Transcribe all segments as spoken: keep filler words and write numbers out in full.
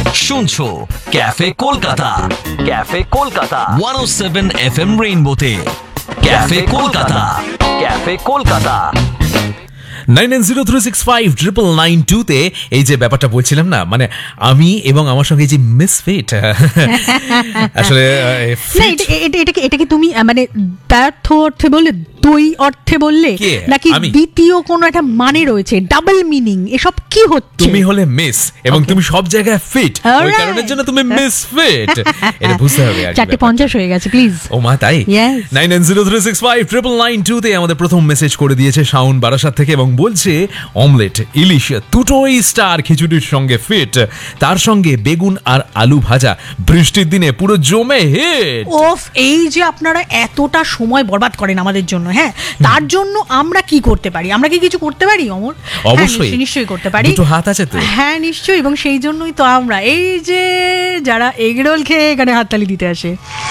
শুনছো cafe Kolkata, cafe Kolkata one ও seven F M রেইনবোতে। Cafe Kolkata, cafe Kolkata nine nine zero three six five triple nine two তে এই যে ব্যাপারটা বলছিলাম না, মানে আমি এবং আমার সঙ্গে যে মিসফিট আসলে এটা কি তুমি মানে ব্যর্থ অর্থে বললে, দুই অর্থে বললে, নাকি দ্বিতীয় কোনো একটা মানে রয়েছে, ডাবল মিনিং, এসব কি হচ্ছে? তুমি হলে মিস এবং তুমি সব জায়গায় ফিট, ওই কারণের জন্য তুমি মিসফিট। এটা বুঝতে হবে। চারটে পঞ্চাশ হয়ে গেছে প্লিজ। ও মা তাই? Nine nine zero three six five triple nine two তে আমাদের প্রথম মেসেজ করে দিয়েছে শাওন বারাসাত থেকে এবং বলছে অমলেট ইলিশ দুটোই স্টার খিচুড়ির সঙ্গে ফিট, তার সঙ্গে বেগুন আর আলু ভাজা বৃষ্টির দিনে পুরো জমে হিট। ওফ, এই যে আপনারা এতটা সময় বরবাদ করেন আমাদের জন্য, হ্যাঁ, তার জন্য আমরা কি করতে পারি? আমরা কি কিছু করতে পারি অমর? অবশ্যই, নিশ্চয়ই করতে পারি, দুটো হাত আছে তো। হ্যাঁ নিশ্চয়ই, এবং সেই জন্যই তো আমরা এই যে যারা এগরোল খেয়ে এখানে হাততালি দিতে আসে,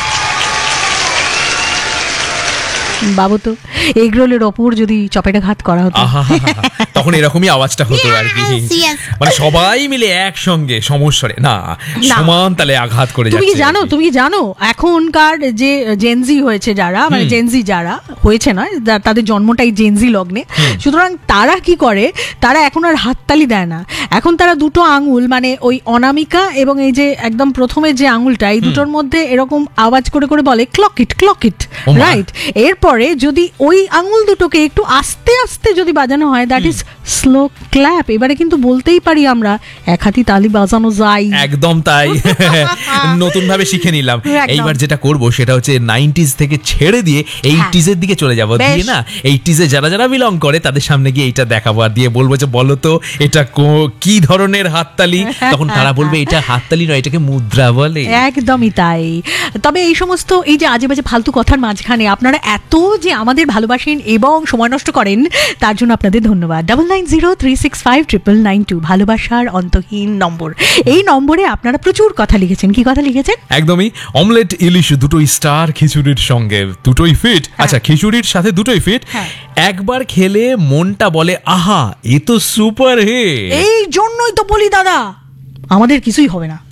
বাবু তো এগরোলের ওপর যদি চপেটাঘাত করা হতো তখন এরকমই আওয়াজটা হতো আর কি, মানে সবাই মিলে একসঙ্গে সমস্যারে না সমান তালে আঘাত করে যাচ্ছে। তুমি কি জানো, তুমি কি জানো এখনকার যে জেনজি হয়েছে যারা, মানে জেনজি যারা হয়েছে নয়, তাদের জন্মটাই জেনজি লগ্নে, সুতরাং তারা কি করে, তারা এখন আর হাততালি দেয় না, এখন তারা দুটো আঙুল, মানে ওই অনামিকা এবং এই যে একদম প্রথমে যে আঙুলটা, এই দুটোর মধ্যে এরকম আওয়াজ করে করে বলে ক্লক ইট, ক্লক ইট, রাইট? এরপর যদি ওই আঙুল দুটোকে একটু আস্তে আস্তে যদি বাজানো হয়, দ্যাট ইজ স্লো ক্ল্যাপ। এবারে কিন্তু বলতেই পারি আমরা এক হাতি তালি বাজানো যায়। একদম তাই, নতুন ভাবে শিখে নিলাম। এইবার যেটা করব সেটা হচ্ছে নাইনটিজ থেকে ছেড়ে দিয়ে এইটিজ এর দিকে চলে যাব, দিয়ে না এইটিজ এ যারা যারা বিলং করে তাদের সামনে গিয়ে এইটা দেখাবো আর দিয়ে বলবো যে বলো তো এটা কি ধরনের হাততালি, তখন তারা বলবে এটা হাততালি নয়, এটাকে মুদ্রা বলে। একদমই তাই। তবে এই সমস্ত এই যে আজে বাজে ফালতু কথার মাঝখানে আপনারা এত যে আমাদের ভালোবাসেন এবং সময় নষ্ট করেন, তার জন্য আপনাদের ধন্যবাদ। Double nine zero three six five triple nine two ভালোবাসার অন্তহীন নম্বর। এই নম্বরে আপনারা প্রচুর কথা লিখেছেন। কি কথা লিখেছেন? একদমই, অমলেট ইলিশ দুটোই স্টার খিচুড়ির সঙ্গে দুটোই ফিট। আচ্ছা, খিচুড়ির সাথে দুটোই ফিট, একবার খেলে মনটা বলে আহা এ তো সুপার হিট। এই জন্যই তো বলি দাদা, আমাদের কিছুই হবে না।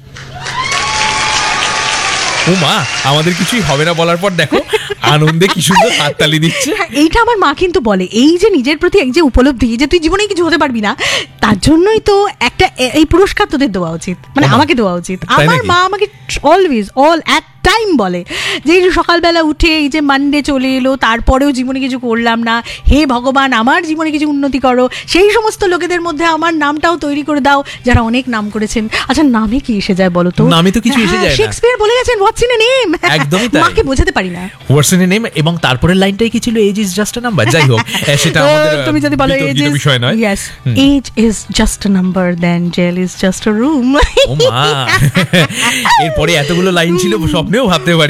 ও মা, আমাদের কিছুই হবে না বলার পর দেখো আনন্দে কি সুন্দর হাততালি দিচ্ছে। এইটা আমার মা কিন্তু বলে, এই যে নিজের প্রতি এই যে উপলব্ধি যে তুই জীবনে কিছু হতে পারবি না, তার জন্যই তো একটা এই পুরস্কার তোদের দেওয়া উচিত, মানে আমাকে দেওয়া উচিত। আমার মা আমাকে অলওয়েজ অল অ্যাট টাইম বলে যে এই সকালবেলা উঠে এই যে মানডে চলে এলো, তারপরেও জীবনে কিছু করলাম না, হে ভগবান আমার জীবনে কিছু উন্নতি করো, সেই সমস্ত লোকেদের মধ্যে আমার নামটাও তৈরি করে দাও যারা অনেক নাম করেছেন। আচ্ছা, নামে কি এসে যায় বলো তো? নামে তো কিছু এসে যায় না। শেক্সপিয়ার বলে গেছেন হোয়াটস ইন এ নেম। একদমই তাই, মাকে বোঝাতে পারি না হোয়াটস ইন এ নেম, এবং তারপরের লাইনটাই কি ছিল, age is just a number. যাই হোক, সেটা আমাদের তুমি যদি বলো এজ ইজ বিষয় নয়, yes, age is just a number, then jail is just a room. ও মা, এরপরে এতগুলো লাইন ছিল স্বপ্নেও ভাবতে পারি।